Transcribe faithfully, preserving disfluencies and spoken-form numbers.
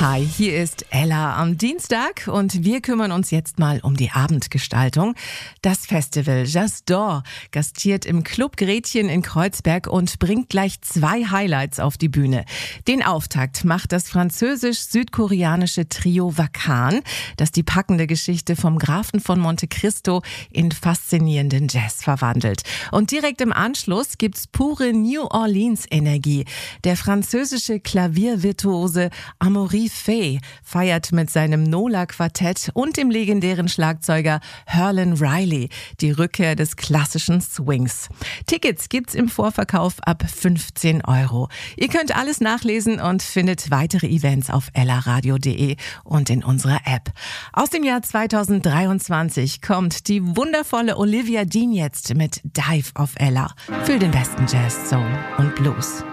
Hi, hier ist Ella am Dienstag und wir kümmern uns jetzt mal um die Abendgestaltung. Das Festival Just Door gastiert im Club Gretchen in Kreuzberg und bringt gleich zwei Highlights auf die Bühne. Den Auftakt macht das französisch-südkoreanische Trio Wakan, das die packende Geschichte vom Grafen von Monte Cristo in faszinierenden Jazz verwandelt. Und direkt im Anschluss gibt's pure New Orleans-Energie. Der französische Klaviervirtuose Amaury Fay feiert mit seinem Nola-Quartett und dem legendären Schlagzeuger Herlin Riley die Rückkehr des klassischen Swings. Tickets gibt's im Vorverkauf ab fünfzehn Euro. Ihr könnt alles nachlesen und findet weitere Events auf ellaradio punkt de und in unserer App. Aus dem Jahr zweitausenddreiundzwanzig kommt die wundervolle Olivia Dean jetzt mit Dive auf Ella für den besten Jazz, Soul und Blues.